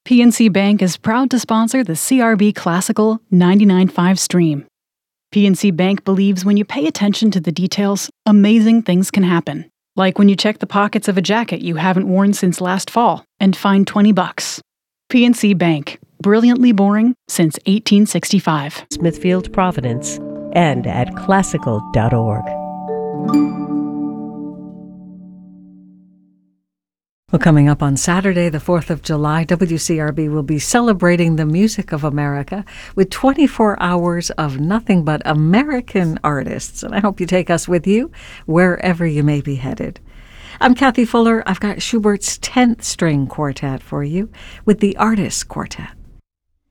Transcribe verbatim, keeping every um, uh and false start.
P N C Bank is proud to sponsor the C R B Classical ninety-nine point five stream. P N C Bank believes when you pay attention to the details, amazing things can happen. Like when you check the pockets of a jacket you haven't worn since last fall and find twenty bucks. P N C Bank, brilliantly boring since eighteen sixty-five. Smithfield, Providence, and at classical dot org. Well, coming up on Saturday, the fourth of July, W C R B will be celebrating the music of America with twenty-four hours of nothing but American artists. And I hope you take us with you wherever you may be headed. I'm Kathy Fuller. I've got Schubert's tenth String Quartet for you with the Artists Quartet.